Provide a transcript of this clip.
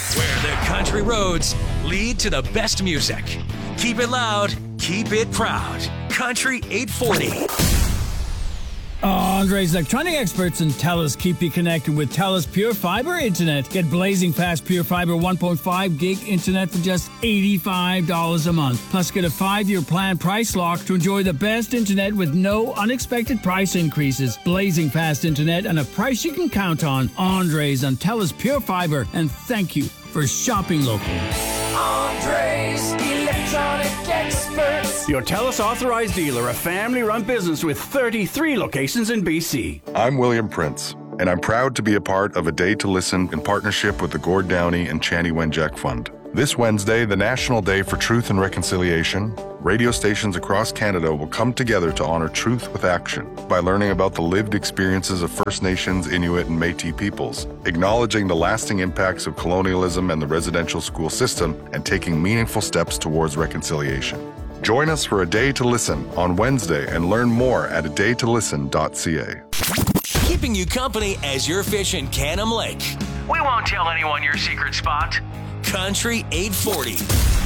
where the country roads lead to the best music. Keep it loud, keep it proud. Country 840. Andre's electronic experts and TELUS keep you connected with TELUS Pure Fiber Internet. Get blazing fast Pure Fiber 1.5 gig internet for just $85 a month. Plus, get a 5-year plan price lock to enjoy the best internet with no unexpected price increases. Blazing fast internet and a price you can count on. Andre's on TELUS Pure Fiber. And thank you for shopping local. Andre's Electronic Experts. Your TELUS authorized dealer, a family-run business with 33 locations in BC. I'm William Prince, and I'm proud to be a part of A Day to Listen in partnership with the Gord Downey and Chani Wenjack Fund. This Wednesday, the National Day for Truth and Reconciliation, radio stations across Canada will come together to honor truth with action by learning about the lived experiences of First Nations, Inuit, and Métis peoples, acknowledging the lasting impacts of colonialism and the residential school system, and taking meaningful steps towards reconciliation. Join us for A Day to Listen on Wednesday and learn more at adaytolisten.ca. Keeping you company as you're fishing Canham Lake. We won't tell anyone your secret spot. Country 840.